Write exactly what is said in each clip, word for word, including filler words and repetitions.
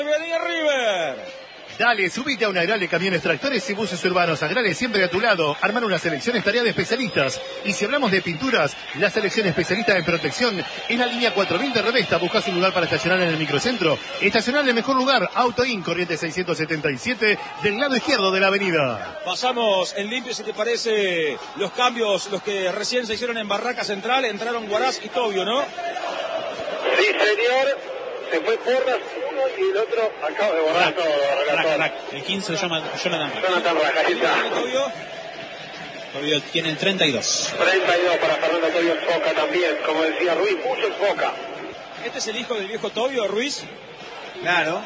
Venía River. Dale, subite a un Agrale Camiones, Tractores y Buses Urbanos. Agrale siempre a tu lado. Armar una selección es tarea de especialistas. Y si hablamos de pinturas, la selección especialista en protección en la línea cuatro mil de Revesta. Buscas un lugar para estacionar en el microcentro. Estacionar en el mejor lugar. Auto In, corriente seiscientos setenta y siete, del lado izquierdo de la avenida. Pasamos en limpio, si te parece, los cambios, los que recién se hicieron en Barraca Central. Entraron Guaraz y Tobio, ¿no? Sí, señor. Se fue Porras uno y el otro acaba de borrar todo. Rack, Rack. El quince Jonathan Rack. Jonathan Rack, ahí está. Tobio? Tobio tiene el treinta y dos. treinta y dos para Fernando Tobio en Boca también. Como decía Ruiz, mucho en Boca. ¿Este es el hijo del viejo Tobio, Ruiz? Claro.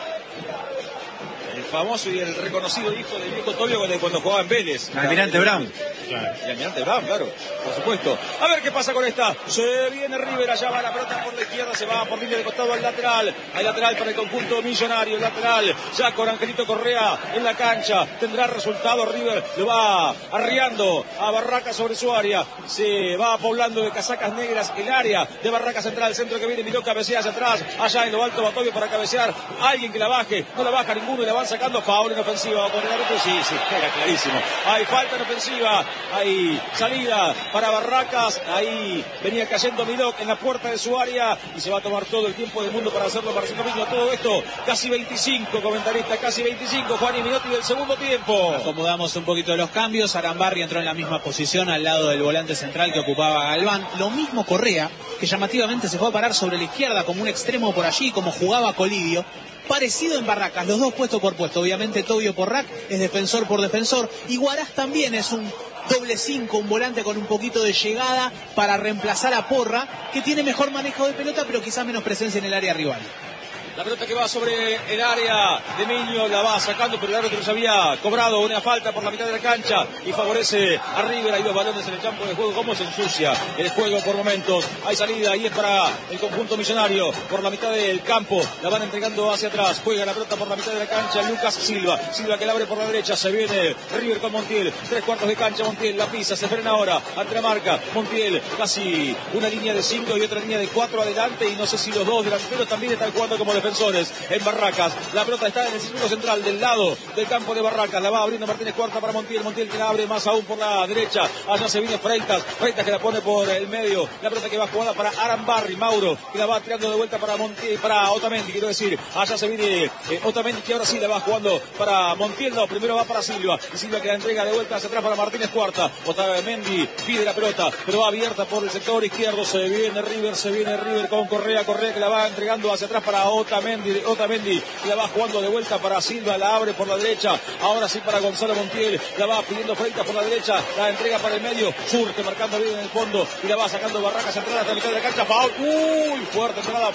El famoso y el reconocido hijo del viejo Tobio cuando jugaba en Vélez. Almirante Brown. Claro. Y Almirante Brown, claro, por supuesto. A ver qué pasa con esta. Se viene River, allá va la pelota por la izquierda, se va por línea de costado al lateral. Hay lateral para el conjunto millonario, el lateral. Ya con Angelito Correa en la cancha. Tendrá resultado River, lo va arriando a Barraca sobre su área. Se va poblando de casacas negras el área de Barraca Central. El centro que viene, miró, cabecea hacia atrás. Allá en lo alto va Tobio para cabecear. Alguien que la baje, no la baja ninguno y la van sacando. Foul en ofensiva. Con el árbitro, sí, sí, era clarísimo. Hay falta en ofensiva. Hay salida para Barracas. Ahí venía cayendo Milok en la puerta de su área y se va a tomar todo el tiempo del mundo para hacerlo Marcelo Miño. Todo esto, casi veinticinco, comentarista, casi veinticinco. Juan y Minotti del segundo tiempo. Acomodamos un poquito de los cambios. Arambarri entró en la misma posición al lado del volante central que ocupaba Galván. Lo mismo Correa, que llamativamente se fue a parar sobre la izquierda como un extremo por allí, como jugaba Colidio. Parecido en Barracas, los dos puesto por puesto. Obviamente Tobio por Rack es defensor por defensor. Y Guaraz también es un doble cinco, un volante con un poquito de llegada para reemplazar a Porra, que tiene mejor manejo de pelota, pero quizá menos presencia en el área rival. La pelota que va sobre el área de Miño la va sacando, pero el árbitro ya había cobrado una falta por la mitad de la cancha y favorece a River. Hay dos balones en el campo de juego. ¿Cómo se ensucia el juego por momentos? Hay salida y es para el conjunto millonario por la mitad del campo. La van entregando hacia atrás. Juega la pelota por la mitad de la cancha Lucas Silva. Silva que la abre por la derecha. Se viene River con Montiel. Tres cuartos de cancha. Montiel la pisa. Se frena ahora ante la marca. Montiel casi una línea de cinco y otra línea de cuatro adelante. Y no sé si los dos delanteros también están jugando como defensores en Barracas. La pelota está en el círculo central del lado del campo de Barracas. La va abriendo Martínez Cuarta para Montiel. Montiel que la abre más aún por la derecha. Allá se viene Freitas. Freitas que la pone por el medio. La pelota que va jugada para Arambarri. Mauro que la va tirando de vuelta para Montiel, para Otamendi, quiero decir. Allá se viene eh, Otamendi que ahora sí la va jugando para Montiel. No, primero va para Silva. Y Silva que la entrega de vuelta hacia atrás para Martínez Cuarta. Otamendi pide la pelota, pero va abierta por el sector izquierdo. Se viene River, se viene River con Correa. Correa que la va entregando hacia atrás para Otamendi. Otamendi que la va jugando de vuelta para Silva. La abre por la derecha. Ahora sí para Gonzalo Montiel. La va pidiendo Freitas por la derecha. La entrega para el medio. Surte marcando bien en el fondo. Y la va sacando Barracas entrada hasta la mitad de la cancha. Foul. Uy, fuerte entrada.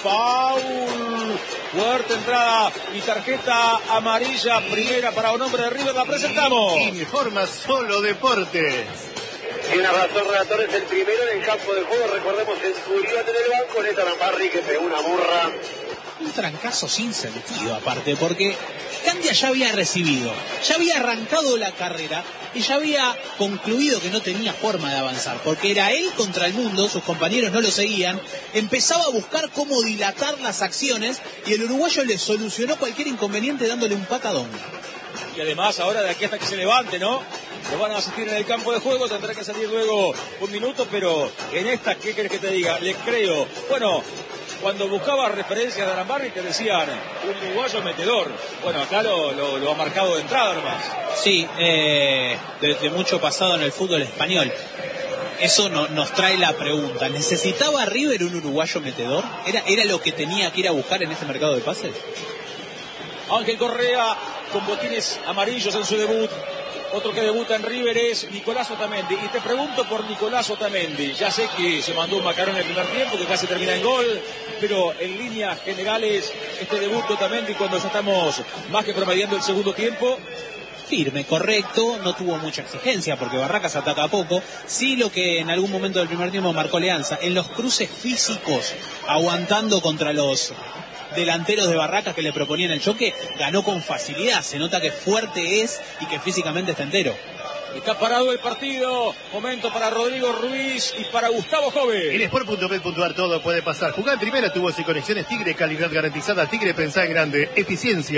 Foul. Fuerte entrada y tarjeta amarilla primera para un hombre de River. La presentamos. Informa Solo Deportes. Tiene razón, relator, es el primero en el campo de juego. Recordemos el Uribe en el banco. Neta Arambarri que pegó una burra. Un trancazo sin sentido aparte, porque Candia ya había recibido, ya había arrancado la carrera y ya había concluido que no tenía forma de avanzar, porque era él contra el mundo, sus compañeros no lo seguían, empezaba a buscar cómo dilatar las acciones y el uruguayo le solucionó cualquier inconveniente dándole un patadón. Y además ahora de aquí hasta que se levante, ¿no? Lo van a asistir en el campo de juego, tendrá que salir luego un minuto, pero en esta, ¿qué querés que te diga? Le creo. Bueno, cuando buscaba referencias de Arambarri te decían un uruguayo metedor. Bueno, acá lo, lo, lo ha marcado de entrada nomás. Sí, eh, de, de mucho pasado en el fútbol español. Eso no, nos trae la pregunta, ¿necesitaba River un uruguayo metedor? ¿Era, ¿Era lo que tenía que ir a buscar en este mercado de pases? Ángel Correa con botines amarillos en su debut. Otro que debuta en River es Nicolás Otamendi. Y te pregunto por Nicolás Otamendi. Ya sé que se mandó un macarón en el primer tiempo, que casi termina en gol. Pero en líneas generales, este debut de Otamendi, cuando ya estamos más que promediando el segundo tiempo. Firme, correcto, no tuvo mucha exigencia porque Barracas ataca poco. Sí, lo que en algún momento del primer tiempo marcó Leanza, en los cruces físicos, aguantando contra los delanteros de Barracas que le proponían el choque, ganó con facilidad. Se nota que fuerte es y que físicamente está entero. Está parado el partido. Momento para Rodrigo Ruiz y para Gustavo Jove. En Sport punto bet punto ar todo puede pasar. Jugar en primera, tubos y conexiones Tigre, calidad garantizada. Tigre, pensá en grande. Eficiencia.